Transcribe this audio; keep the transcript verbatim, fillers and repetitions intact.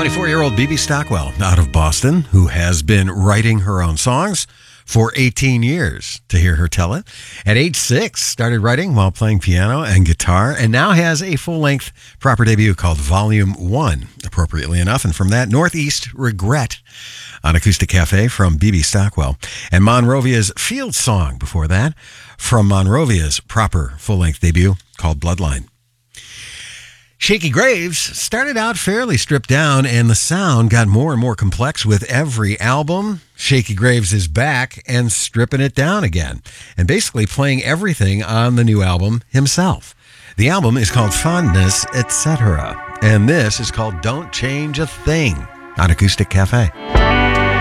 twenty-four-year-old B B Stockwell out of Boston, who has been writing her own songs for eighteen years, to hear her tell it. At age six, started writing while playing piano and guitar, and now has a full-length proper debut called Volume one, appropriately enough. And from that, Northeast Regret on Acoustic Cafe from B B Stockwell. And Monrovia's Field Song before that, from Monrovia's proper full-length debut called Bloodline. Shakey Graves started out fairly stripped down, and the sound got more and more complex with every album. Shakey Graves is back and stripping it down again, and basically playing everything on the new album himself. The album is called Fondness, et cetera, and this is called Don't Change a Thing on Acoustic Cafe.